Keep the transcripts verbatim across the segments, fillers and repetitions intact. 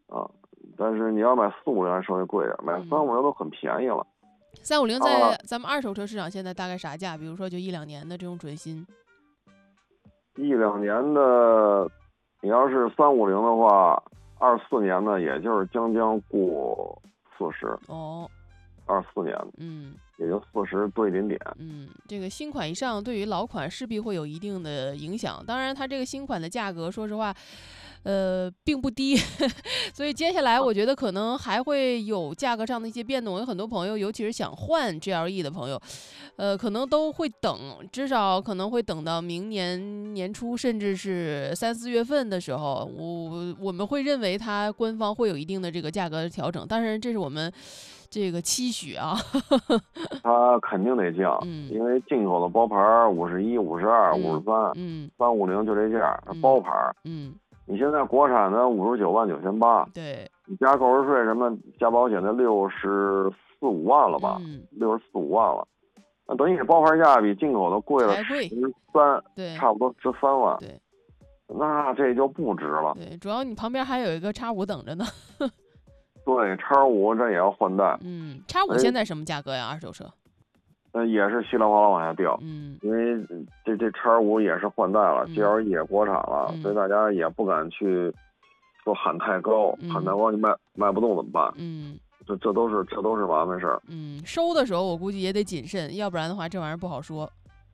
啊，但是你要买四五零还稍微贵点，买三五零都很便宜了。 三五零在咱们二手车市场现在大概啥价？比如说就一两年的这种准新， 一两年的，你要是三五零的话，二四年呢，也就是将将过四十。 哦， 二四年， 嗯。 也就四十多一点点。 嗯，这个新款以上对于老款势必会有一定的影响。当然，它这个新款的价格，说实话，呃，并不低，所以接下来我觉得可能还会有价格上的一些变动。有很多朋友，尤其是想换 G L E 的朋友，呃，可能都会等，至少可能会等到明年年初，甚至是三四月份的时候，我我们会认为它官方会有一定的这个价格调整。当然，这是我们这个期许啊。 它肯定得降， 嗯， 因为进口的包牌五十一、五十二、五十三， 嗯， 三五零就这价，它包牌。 嗯， 你现在国产的五十九万九千八， 对， 你加购置税什么加保险的六十四五万了吧？六十四五万了，那等于你包牌价比进口的贵了十三， 对， 差不多十三万。 对， 那这就不值了。 对，主要你旁边还有一个叉五等着呢。 对，叉五这也要换代。 嗯，叉五现在什么价格呀？二手车？ 呃，也是稀里哗啦往下掉。 嗯， 因为这这叉五也是换代了、 嗯、 ，G L E 也国产了、 嗯， 所以大家也不敢去说喊太高， 嗯、 喊太高你卖卖不动怎么办？ 嗯， 这这都是这都是麻烦事儿。 嗯，收的时候我估计也得谨慎，要不然的话这玩意儿不好说。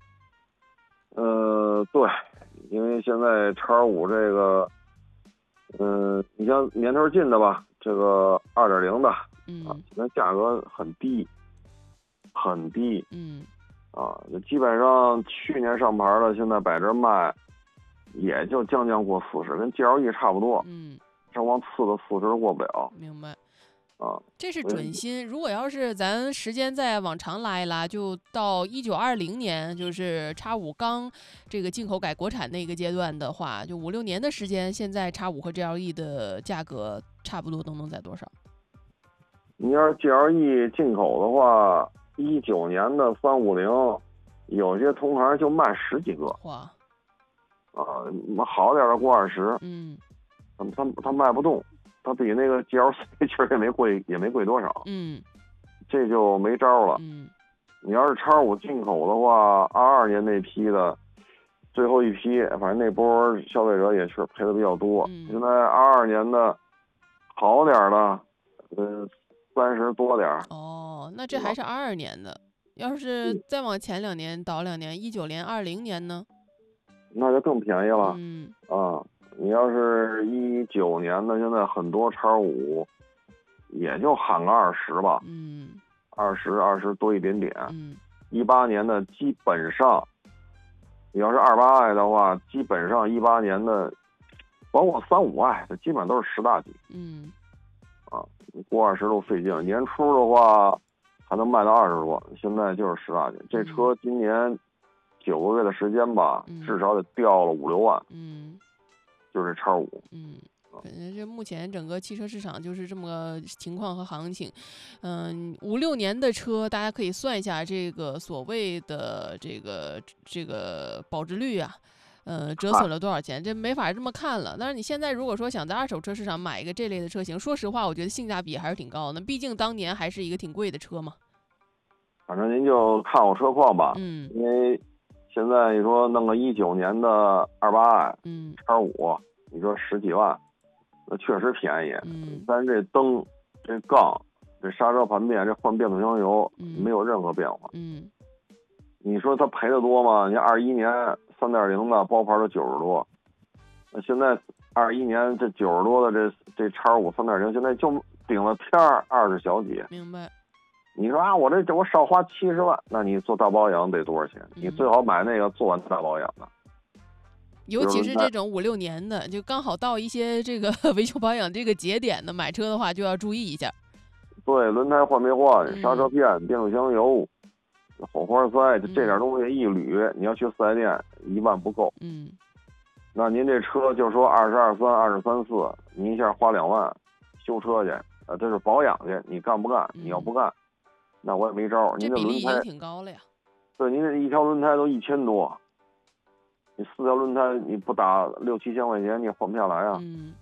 呃，对，因为现在叉五这个，嗯、呃，你像年头近的吧，这个二点零的， 嗯， 啊，现在价格很低，很低， 嗯， 啊，基本上去年上牌的现在摆这卖，也就将将过四十，跟 G L E 差不多， 嗯， 这往次的四十过不了。 明白。 啊， 这是准新。如果要是咱时间再往长拉一拉，就到一九二零年，就是叉五刚这个进口改国产那个阶段的话，就五六年的时间，现在叉五和 G L E 的价格差不多都能在多少？ 你要是 G L E 进口的话，一九年的三五零，有些同行就卖十几个。 哇！ 啊，好点的过二十。 嗯， 他他他卖不动。它比那个 G L C 其实也没贵，也没贵多少， 嗯， 这就没招了。 嗯， 你要是叉五进口的话，二二年那批的最后一批，反正那波消费者也是赔的比较多。 嗯、 现在二二年的好点的，呃，三十多点。 哦，那这还是二二年的，要是再往前两年倒两年，一九年、二零年呢？ 那就更便宜了。 嗯， 啊。你要是一九年的，现在很多叉五也就喊个二十吧， 嗯， 二十二十多一点点。 嗯， 一八年的基本上，你要是二八 i 的话，基本上一八年的，包括三五 i 的，基本都是十大几。 嗯， 啊，过二十都费劲。年初的话还能卖到二十多，现在就是十大几。这车今年九个月的时间吧， 嗯、 至少得掉了五六万。 嗯。 就是叉五， 嗯，反正这目前整个汽车市场就是这么个情况和行情。嗯，五六年的车，大家可以算一下这个所谓的这个这个保值率啊，呃，折损了多少钱？这没法这么看了。但是你现在如果说想在二手车市场买一个这类的车型，说实话，我觉得性价比还是挺高的。毕竟当年还是一个挺贵的车嘛。 反正您就看我车况吧， 嗯， 因为。现在你说弄个一九年的二八 i， 嗯， 叉五，你说十几万，那确实便宜。 嗯， 但是这灯、这杠、这刹车盘变、这换变速箱油， 嗯、 没有任何变化。 嗯， 你说他赔的多吗？你二一年三点零的包牌都九十多，那现在二一年这九十多的这这叉五三点零，现在就顶了天儿二十小几。 明白。 你说啊，我这这我少花七十万，那你做大保养得多少钱？ 嗯、 你最好买那个做完大保养的， 尤其是这种五六年的，就刚好到一些这个维修保养这个节点的，买车的话就要注意一下。 对，轮胎换没换，刹车片、嗯、变速箱油、火花塞，就这点东西一捋，嗯、你要去四 S 店一万不够。 嗯， 那您这车就说二十二三、二十三四，您一下花两万修车去，啊，这是保养去，你干不干？ 嗯、 你要不干。那我也没招，您这比例已轮胎经挺高了呀。 对，您这一条轮胎都一千多，你四条轮胎你不打六七千块钱，你也换不下来啊。 嗯，